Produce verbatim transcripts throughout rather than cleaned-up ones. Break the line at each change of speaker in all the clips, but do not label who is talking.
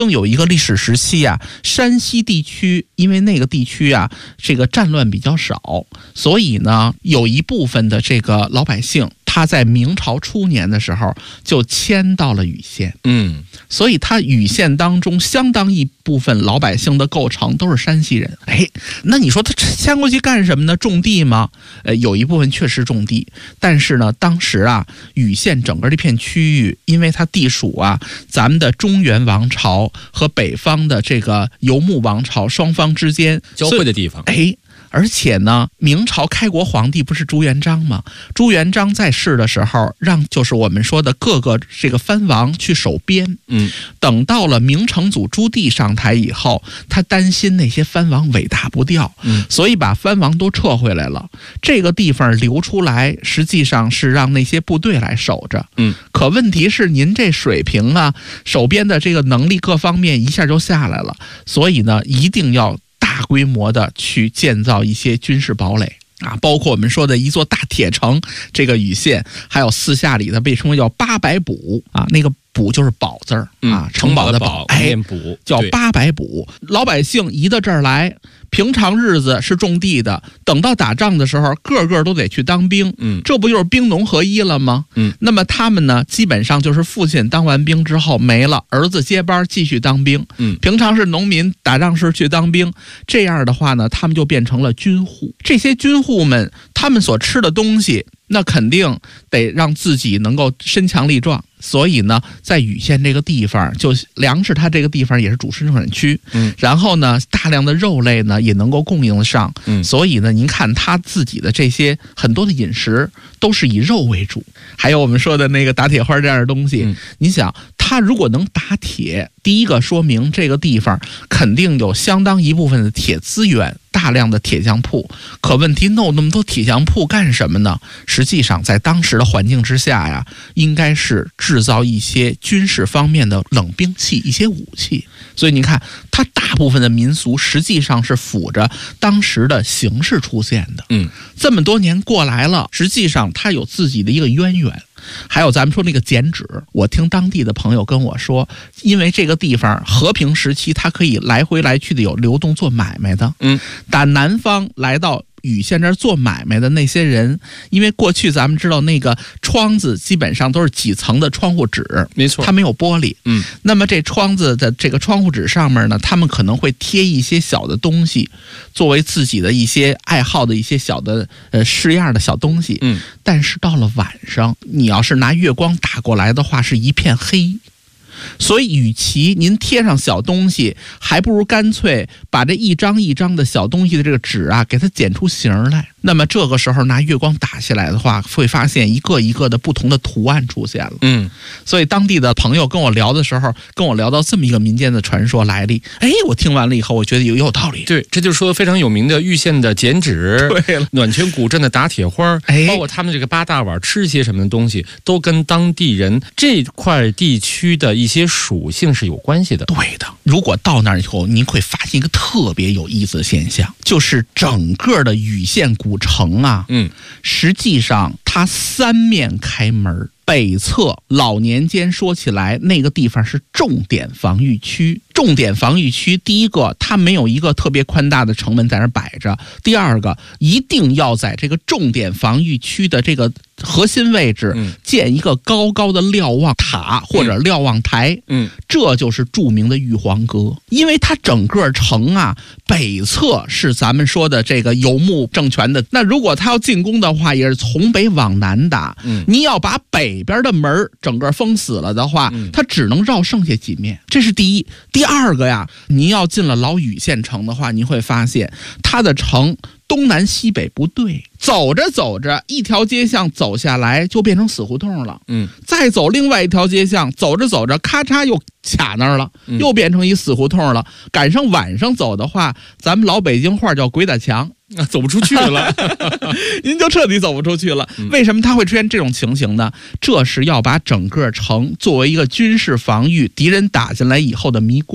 更有一个历史时期啊，山西地区因为那个地区啊，这个战乱比较少，所以呢，有一部分的这个老百姓，他在明朝初年的时候就迁到了禹县。
嗯，
所以他禹县当中相当一部分老百姓的构成都是山西人。哎，那你说他迁过去干什么呢？种地吗？呃，有一部分确实种地，但是呢，当时啊，禹县整个这片区域，因为它地属啊，咱们的中原王朝和北方的这个游牧王朝双方之间
交汇的地方。
哎。而且呢，明朝开国皇帝不是朱元璋吗？朱元璋在世的时候，让就是我们说的各个这个藩王去守边。
嗯，
等到了明成祖朱棣上台以后，他担心那些藩王尾大不掉，
嗯，
所以把藩王都撤回来了。这个地方留出来，实际上是让那些部队来守着。
嗯，
可问题是您这水平啊，守边的这个能力各方面一下就下来了，所以呢，一定要大规模的去建造一些军事堡垒啊，包括我们说的一座大铁城，这个禹县，还有四下里的被称为叫八百堡啊，那个堡就是堡字儿啊，城堡的堡，哎，叫八百堡。老百姓移到这儿来，平常日子是种地的，等到打仗的时候，个个都得去当兵，
嗯，
这不就是兵农合一了吗？
嗯，
那么他们呢，基本上就是父亲当完兵之后没了，儿子接班继续当兵，
嗯，
平常是农民，打仗时去当兵，这样的话呢，他们就变成了军户。这些军户们，他们所吃的东西，那肯定得让自己能够身强力壮。所以呢，在禹县这个地方，就粮食它这个地方也是主食生产区，
嗯，
然后呢，大量的肉类呢也能够供应得上，
嗯，
所以呢，您看他自己的这些很多的饮食都是以肉为主，还有我们说的那个打铁花这样的东西，
嗯，
你想，他如果能打铁，第一个说明这个地方肯定有相当一部分的铁资源。大量的铁匠铺，可问题弄那么多铁匠铺干什么呢？实际上在当时的环境之下呀，应该是制造一些军事方面的冷兵器，一些武器。所以你看，它大部分的民俗实际上是辅着当时的形势出现的。
嗯，
这么多年过来了，实际上它有自己的一个渊源。还有咱们说那个剪纸，我听当地的朋友跟我说，因为这个地方和平时期它可以来回来去的有流动做买卖的，
嗯，
打南方来到禹县这儿做买卖的那些人，因为过去咱们知道那个窗子基本上都是几层的窗户纸，
没错，
它没有玻璃，
嗯，
那么这窗子的这个窗户纸上面呢，他们可能会贴一些小的东西，作为自己的一些爱好的一些小的呃式样的小东西，
嗯，
但是到了晚上，你要是拿月光打过来的话，是一片黑。所以与其您贴上小东西，还不如干脆把这一张一张的小东西的这个纸啊，给它剪出形来。那么这个时候拿月光打下来的话，会发现一个一个的不同的图案出现了。
嗯，
所以当地的朋友跟我聊的时候，跟我聊到这么一个民间的传说来历，哎，我听完了以后，我觉得有有道理。
对，这就是说非常有名的禹县的剪纸，
对了，
暖泉古镇的打铁花，
哎，
包括他们这个八大碗吃些什么的东西，都跟当地人这块地区的一些属性是有关系的。
对的，如果到那儿以后，您会发现一个特别有意思的现象，就是整个的禹县古城啊，
嗯，
实际上它三面开门。北侧老年间说起来，那个地方是重点防御区。重点防御区，第一个，它没有一个特别宽大的城门在那摆着；第二个，一定要在这个重点防御区的这个核心位置建一个高高的瞭望塔或者瞭望台。
嗯，
这就是著名的玉皇阁，因为它整个城啊，北侧是咱们说的这个游牧政权的。那如果他要进攻的话，也是从北往南打。
嗯，
你要把北边的门整个封死了的话，它只能绕剩下几面。这是第一。第二个呀，您要进了老禹县城的话，你会发现它的城东南西北不对，走着走着一条街巷走下来就变成死胡同了。
嗯，再
走另外一条街巷，走着走着咔嚓又卡那儿了，又变成一死胡同了。赶上晚上走的话，咱们老北京话叫鬼打墙。
啊，走不出去了
您就彻底走不出去了。为什么它会出现这种情形呢？这是要把整个城作为一个军事防御，敌人打进来以后的迷宫。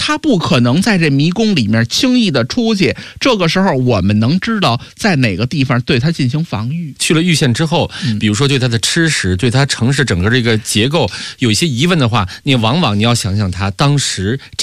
他不可能在这迷宫里面轻易的出去。这个时候我们能知道在哪个地方对他进行防御。
去了玉县之后，
嗯
比如说对它的吃食，对它城市整个这个结构有一些疑问的话，你往往你要想想它当时